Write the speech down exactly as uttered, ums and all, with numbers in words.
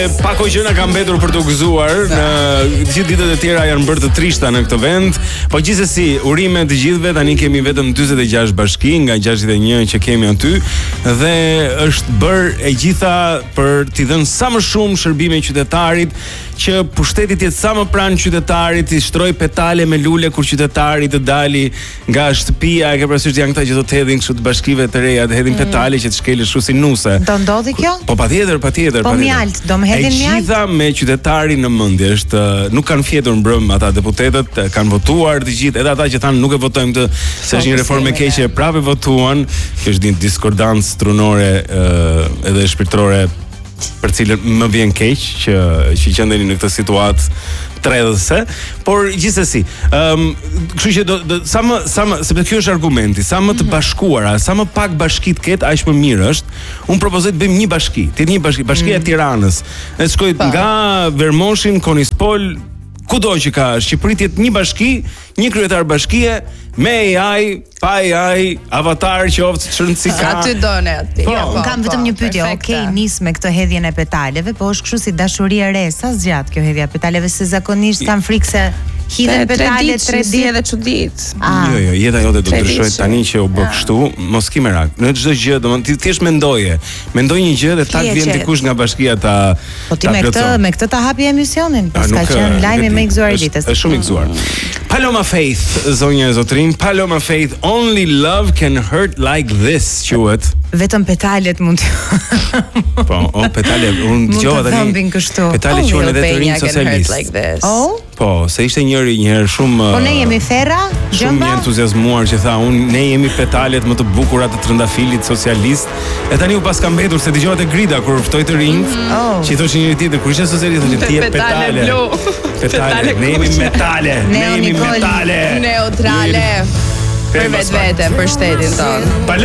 pak kohë që na ka mbetur për të gëzuar. Në të gjithë ditët e tjera janë bërë të trishta në këtë vend. Po gjithsesi, urime të gjithëve. Tani kemi vetëm njëzet e gjashtë bashki nga gjashtëdhjetë e një që kemi aty dhe është bërë e gjitha për t'i dhënë sa më shumë shërbime qytetarit, që pushteti të jetë sa më pranë qytetarit, i shtroj petale me lule kur qytetari të dali nga shtëpia, e ke parasysh janë këta që do të hedhin kështu të bashkive të reja, të hedhin mm. petale që të shkelë kështu si nuse. Do ndodhi kjo? Po patjetër, patjetër, po mjalt, do më hedhin mjalt. E gjitha me qytetarin në mendje, është nuk kanë fjetur mbrëm ata deputetët, kanë votuar të gjithë, edhe ata që thanë nuk e votojmë këtë, se është një reformë e keqe, prapë votuan, që është një diskordancë trunore edhe shpirtërore për cilën më vjen keq që që qëndeni në këtë situatë tredhëse, por gjithsesi, ëm, um, kështu që do, do sa më sa më sepse ky është argumenti, sa më të bashkuara, sa më pak bashki të ketë, aq më mirë është. Unë propozoj të bëjmë një bashki, të jetë një bashki, bashkia e Tiranës. Ne të shkoj nga Vermoshin, Konispol, kudo që ka Shqipëri, të jetë një bashki, një kryetar bashkie me A I, pa A I, avatar qoftë çrën si ka. Aty done aty. Po, un kam vetëm një pyetje. Okej, nis me këtë hedhjen e petaleve, po është kështu si dashuri e re, sa zgjat kjo hedhja e petaleve, se zakonisht kanë frikë se hidhen petale tre ditë edhe çudit. Jo, jo, jeta jote do të ndryshojë tani që u bë kështu, mos ki merak. Në çdo gjë, domethënë ti thjesht mendoje. Mendoj një gjë dhe tak vjen dikush nga bashkia ta. Po ti me këtë, me këtë ta hapi emisionin, pas ka qenë lajmi më i gëzuar i ditës. Është shumë i gëzuar. Paloma Faith, zonja e zotrin, Paloma Faith, only love can hurt like this, quhet. Vetëm petalet mund të. Po, o petale, unë dëgjova tani. Petale quhen edhe të rinj socialist. Oh? Po, se ishte njëri një herë shumë Po ne jemi ferra, shumë i entuziazmuar që tha, unë ne jemi petalet më të bukura të trëndafilit socialist. E tani u paska mbetur se dëgjova te Grida kur ftoi të rinj, oh. që i thoshin njëri tjetër, kur ishte socialist, thoshin ti je petale. Petale, ne jemi metale, ne jemi metale. Neutrale. Për vetë vete, për shtetin tonë.